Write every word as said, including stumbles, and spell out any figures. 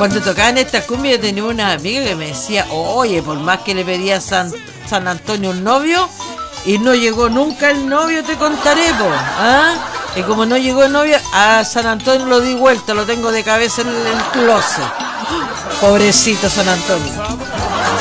Cuando tocaban esta cumbia yo tenía una amiga que me decía, oye, por más que le pedía a San, San Antonio un novio, y no llegó nunca el novio, te contaré, po. ¿Ah? Y como no llegó el novio, a San Antonio lo di vuelta, lo tengo de cabeza en el closet. Pobrecito San Antonio.